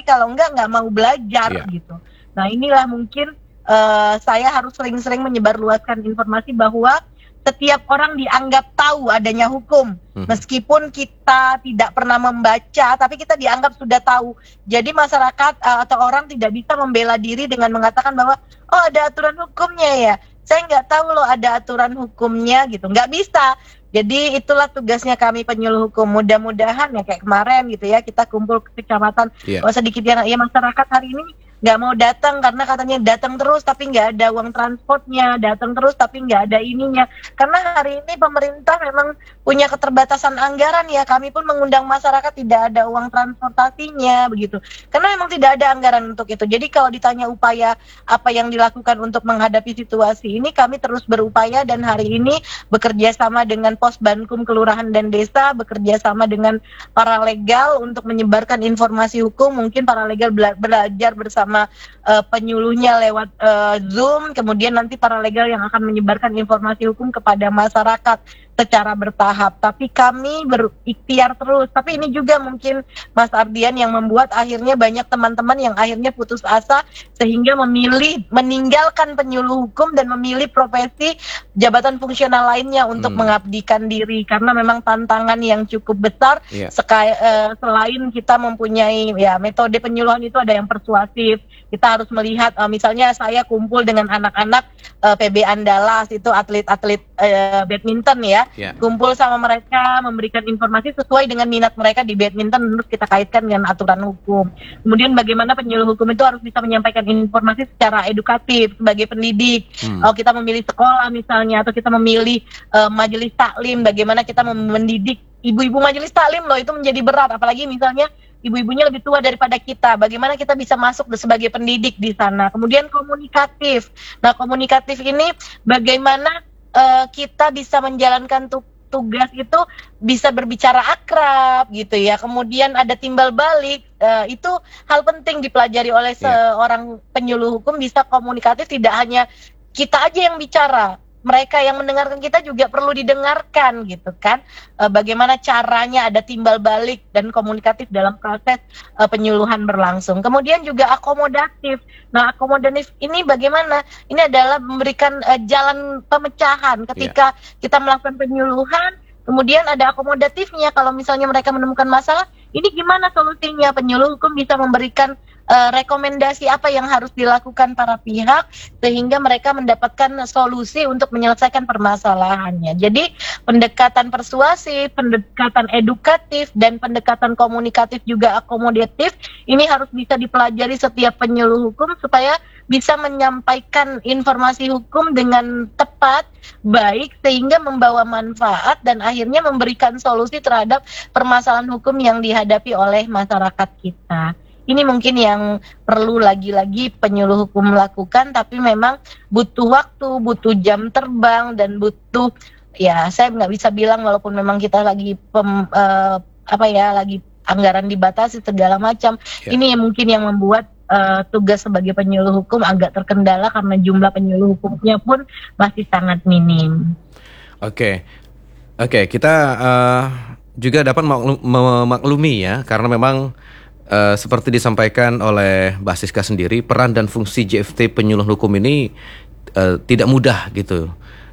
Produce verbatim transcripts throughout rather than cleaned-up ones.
kalau enggak nggak mau belajar Iya. gitu. Nah inilah mungkin uh, saya harus sering-sering menyebarluaskan informasi bahwa setiap orang dianggap tahu adanya hukum, Hmm. meskipun kita tidak pernah membaca, tapi kita dianggap sudah tahu. Jadi masyarakat uh, atau orang tidak bisa membela diri dengan mengatakan bahwa oh ada aturan hukumnya ya, saya nggak tahu loh ada aturan hukumnya gitu, nggak bisa. Jadi itulah tugasnya kami penyuluh hukum. Mudah-mudahan ya kayak kemarin gitu ya, kita kumpul ke kecamatan, Iya. oh sedikit ya, ya masyarakat hari ini nggak mau datang karena katanya datang terus tapi nggak ada uang transportnya, datang terus tapi nggak ada ininya. Karena hari ini pemerintah memang punya keterbatasan anggaran ya, kami pun mengundang masyarakat tidak ada uang transportasinya begitu. Karena memang tidak ada anggaran untuk itu. Jadi kalau ditanya upaya apa yang dilakukan untuk menghadapi situasi ini, kami terus berupaya dan hari ini bekerja sama dengan Posbankum Kelurahan dan Desa, bekerja sama dengan para legal untuk menyebarkan informasi hukum. Mungkin para legal bela- belajar bersama sama uh, penyuluhnya lewat uh, Zoom, kemudian nanti para legal yang akan menyebarkan informasi hukum kepada masyarakat secara bertahap. Tapi kami berikhtiar terus. Tapi ini juga mungkin Mas Ardian yang membuat akhirnya banyak teman-teman yang akhirnya putus asa sehingga memilih meninggalkan penyuluh hukum dan memilih profesi jabatan fungsional lainnya untuk hmm. mengabdikan diri karena memang tantangan yang cukup besar. Yeah. Seka, uh, selain kita mempunyai ya metode penyuluhan itu ada yang persuasif. Kita harus melihat uh, misalnya saya kumpul dengan anak-anak uh, P B Andalas itu atlet-atlet uh, badminton ya. Yeah. Kumpul sama mereka, memberikan informasi sesuai dengan minat mereka di badminton, terus kita kaitkan dengan aturan hukum. Kemudian bagaimana penyuluh hukum itu harus bisa menyampaikan informasi secara edukatif sebagai pendidik. Hmm. Kalau kita memilih sekolah misalnya, atau kita memilih uh, majelis taklim, bagaimana kita mendidik ibu-ibu majelis taklim loh, itu menjadi berat. Apalagi misalnya ibu-ibunya lebih tua daripada kita, bagaimana kita bisa masuk sebagai pendidik di sana. Kemudian komunikatif. Nah komunikatif ini bagaimana Uh, kita bisa menjalankan tu- tugas itu bisa berbicara akrab gitu ya. Kemudian ada timbal balik, uh, itu hal penting dipelajari oleh yeah. seorang penyuluh hukum. Bisa komunikatif, tidak hanya kita aja yang bicara, mereka yang mendengarkan kita juga perlu didengarkan gitu kan. E, bagaimana caranya ada timbal balik dan komunikatif dalam proses e, penyuluhan berlangsung. Kemudian juga akomodatif. Nah akomodatif ini bagaimana? Ini adalah memberikan e, jalan pemecahan ketika yeah. kita melakukan penyuluhan. Kemudian ada akomodatifnya, kalau misalnya mereka menemukan masalah, ini gimana solusinya? Penyuluh hukum bisa memberikan uh, rekomendasi apa yang harus dilakukan para pihak sehingga mereka mendapatkan solusi untuk menyelesaikan permasalahannya. Jadi pendekatan persuasif, pendekatan edukatif, dan pendekatan komunikatif juga akomodatif ini harus bisa dipelajari setiap penyuluh hukum supaya bisa menyampaikan informasi hukum dengan tepat, baik, sehingga membawa manfaat dan akhirnya memberikan solusi terhadap permasalahan hukum yang dihadapi oleh masyarakat kita. Ini mungkin yang perlu lagi-lagi penyuluh hukum lakukan, tapi memang butuh waktu, butuh jam terbang, dan butuh, ya saya nggak bisa bilang walaupun memang kita lagi pem, uh, apa ya, lagi anggaran dibatasi segala macam. Ya. Ini yang mungkin yang membuat Uh, tugas sebagai penyuluh hukum agak terkendala karena jumlah penyuluh hukumnya pun masih sangat minim. Oke, okay. oke okay, kita uh, juga dapat memaklumi ya, karena memang uh, seperti disampaikan oleh Mbak Siska sendiri, peran dan fungsi J F T penyuluh hukum ini uh, tidak mudah gitu,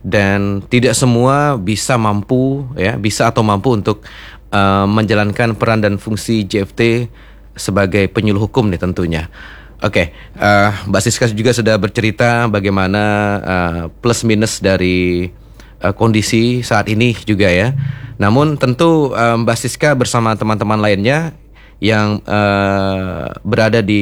dan tidak semua bisa mampu ya, bisa atau mampu untuk uh, menjalankan peran dan fungsi J F T sebagai penyuluh hukum nih tentunya. Oke, okay, uh, Mbak Siska juga sudah bercerita bagaimana uh, plus minus dari uh, kondisi saat ini juga ya. Namun tentu uh, Mbak Siska bersama teman-teman lainnya yang uh, berada di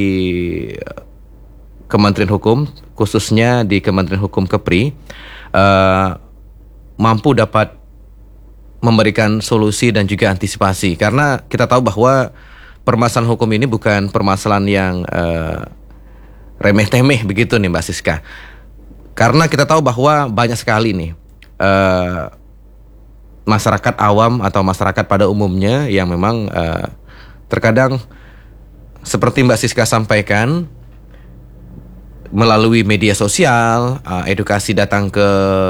Kementerian Hukum, khususnya di Kementerian Hukum Kepri, uh, mampu dapat memberikan solusi dan juga antisipasi. Karena kita tahu bahwa permasalahan hukum ini bukan permasalahan yang uh, remeh-temeh begitu nih Mbak Siska. Karena kita tahu bahwa banyak sekali nih uh, masyarakat awam atau masyarakat pada umumnya yang memang uh, terkadang seperti Mbak Siska sampaikan, melalui media sosial, uh, edukasi datang ke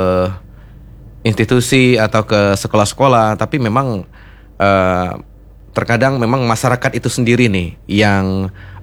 institusi atau ke sekolah-sekolah, tapi memang uh, terkadang memang masyarakat itu sendiri nih yang